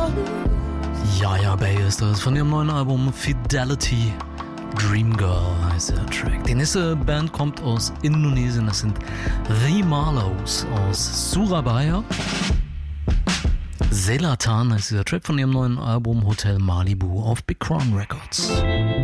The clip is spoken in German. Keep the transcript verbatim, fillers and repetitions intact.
Yaya Bay ist das von ihrem neuen Album Fidelity. Dream Girl heißt der Track. Die nächste Band kommt aus Indonesien. Das sind Rimalos aus Surabaya. Selatan ist dieser Track von ihrem neuen Album Hotel Malibu auf Big Crown Records.